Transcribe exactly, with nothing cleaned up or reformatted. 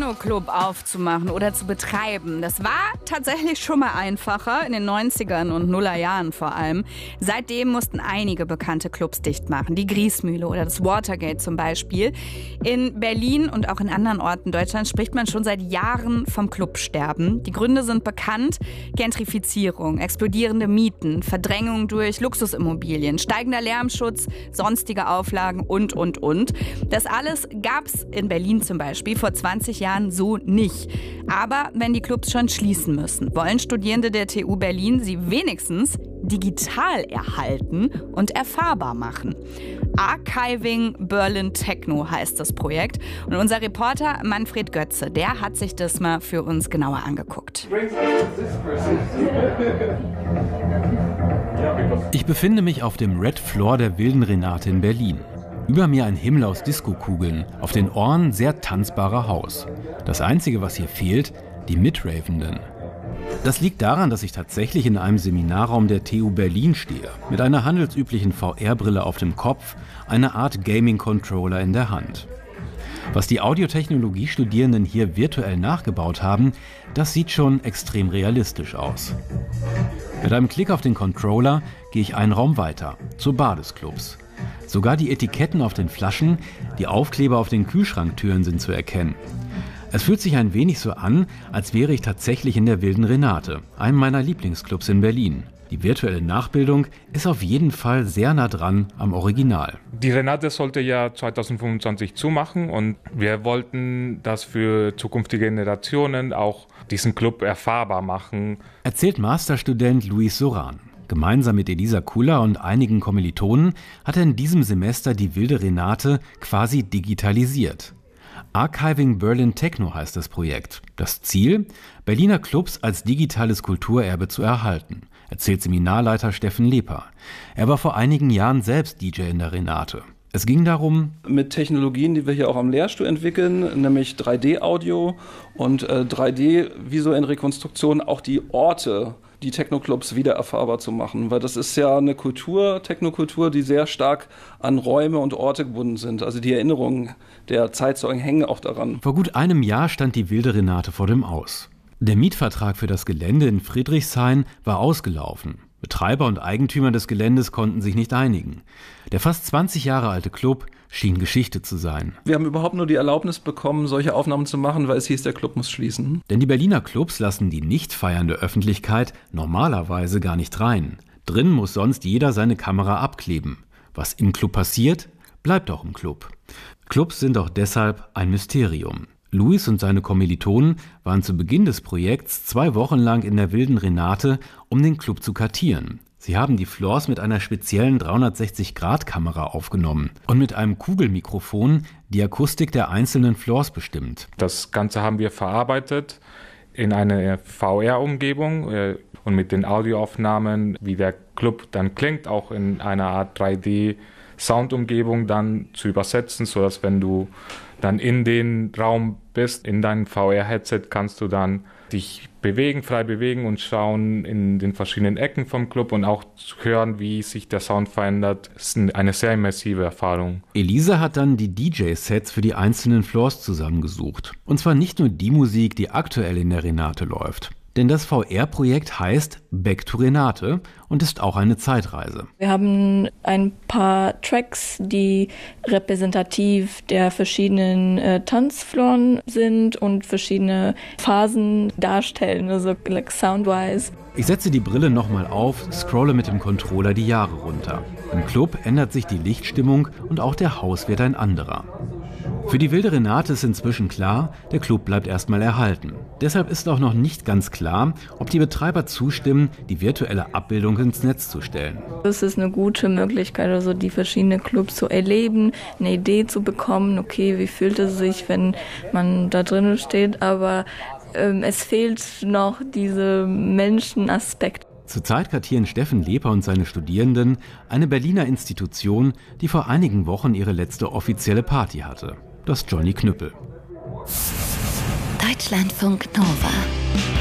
Techno-Club aufzumachen oder zu betreiben, das war tatsächlich schon mal einfacher, in den neunzigern und Nullerjahren vor allem. Seitdem mussten einige bekannte Clubs dicht machen, die Griesmühle oder das Watergate zum Beispiel. In Berlin und auch in anderen Orten Deutschlands spricht man schon seit Jahren vom Clubsterben. Die Gründe sind bekannt: Gentrifizierung, explodierende Mieten, Verdrängung durch Luxusimmobilien, steigender Lärmschutz, sonstige Auflagen und, und, und. Das alles gab's in Berlin zum Beispiel vor zwanzig Jahren so nicht. Aber wenn die Clubs schon schließen müssen, wollen Studierende der T U Berlin sie wenigstens digital erhalten und erfahrbar machen. Archiving Berlin Techno heißt das Projekt. Und unser Reporter Manfred Götze, der hat sich das mal für uns genauer angeguckt. Ich befinde mich auf dem Red Floor der Wilden Renate in Berlin. Über mir ein Himmel aus Diskokugeln, auf den Ohren sehr tanzbarer Haus. Das Einzige, was hier fehlt, die Mitravenden. Das liegt daran, dass ich tatsächlich in einem Seminarraum der T U Berlin stehe, mit einer handelsüblichen V R-Brille auf dem Kopf, einer Art Gaming-Controller in der Hand. Was die Audiotechnologie-Studierenden hier virtuell nachgebaut haben, das sieht schon extrem realistisch aus. Mit einem Klick auf den Controller gehe ich einen Raum weiter, zur Bar des Clubs. Sogar die Etiketten auf den Flaschen, die Aufkleber auf den Kühlschranktüren sind zu erkennen. Es fühlt sich ein wenig so an, als wäre ich tatsächlich in der Wilden Renate, einem meiner Lieblingsclubs in Berlin. Die virtuelle Nachbildung ist auf jeden Fall sehr nah dran am Original. Die Renate sollte ja zwanzig fünfundzwanzig zumachen und wir wollten das für zukünftige Generationen auch diesen Club erfahrbar machen. Erzählt Masterstudent Luis Soran. Gemeinsam mit Elisa Kuller und einigen Kommilitonen hat er in diesem Semester die Wilde Renate quasi digitalisiert. Archiving Berlin Techno heißt das Projekt. Das Ziel? Berliner Clubs als digitales Kulturerbe zu erhalten, erzählt Seminarleiter Steffen Leper. Er war vor einigen Jahren selbst D J in der Renate. Es ging darum, mit Technologien, die wir hier auch am Lehrstuhl entwickeln, nämlich drei D Audio und äh, drei D visuelle Rekonstruktion, auch die Orte, die Techno-Clubs wieder erfahrbar zu machen. Weil das ist ja eine Kultur, Techno-Kultur, die sehr stark an Räume und Orte gebunden sind. Also die Erinnerungen der Zeitzeugen hängen auch daran. Vor gut einem Jahr stand die Wilde Renate vor dem Aus. Der Mietvertrag für das Gelände in Friedrichshain war ausgelaufen. Betreiber und Eigentümer des Geländes konnten sich nicht einigen. Der fast zwanzig Jahre alte Club schien Geschichte zu sein. Wir haben überhaupt nur die Erlaubnis bekommen, solche Aufnahmen zu machen, weil es hieß, der Club muss schließen. Denn die Berliner Clubs lassen die nicht feiernde Öffentlichkeit normalerweise gar nicht rein. Drin muss sonst jeder seine Kamera abkleben. Was im Club passiert, bleibt auch im Club. Clubs sind auch deshalb ein Mysterium. Luis und seine Kommilitonen waren zu Beginn des Projekts zwei Wochen lang in der Wilden Renate, um den Club zu kartieren. Sie haben die Floors mit einer speziellen dreihundertsechzig Grad Kamera aufgenommen und mit einem Kugelmikrofon die Akustik der einzelnen Floors bestimmt. Das Ganze haben wir verarbeitet in eine V R-Umgebung und mit den Audioaufnahmen, wie der Club dann klingt, auch in einer Art drei D Soundumgebung dann zu übersetzen, sodass wenn du dann in den Raum bist, in deinem V R-Headset, kannst du dann dich bewegen, frei bewegen und schauen in den verschiedenen Ecken vom Club und auch hören, wie sich der Sound verändert. Das ist eine sehr immersive Erfahrung. Elisa hat dann die D J-Sets für die einzelnen Floors zusammengesucht. Und zwar nicht nur die Musik, die aktuell in der Renate läuft. Denn das V R-Projekt heißt Back to Renate und ist auch eine Zeitreise. Wir haben ein paar Tracks, die repräsentativ der verschiedenen äh, Tanzfloren sind und verschiedene Phasen darstellen, also like soundwise. Ich setze die Brille nochmal auf, scrolle mit dem Controller die Jahre runter. Im Club ändert sich die Lichtstimmung und auch der Haus wird ein anderer. Für die Wilde Renate ist inzwischen klar, der Club bleibt erstmal erhalten. Deshalb ist auch noch nicht ganz klar, ob die Betreiber zustimmen, die virtuelle Abbildung ins Netz zu stellen. Es ist eine gute Möglichkeit, also die verschiedenen Clubs zu erleben, eine Idee zu bekommen, okay, wie fühlt es sich, wenn man da drinnen steht, aber ähm, es fehlt noch dieser Menschenaspekt. Zurzeit kartieren Steffen Leper und seine Studierenden eine Berliner Institution, die vor einigen Wochen ihre letzte offizielle Party hatte. Das Johnny Knüppel. Deutschlandfunk Nova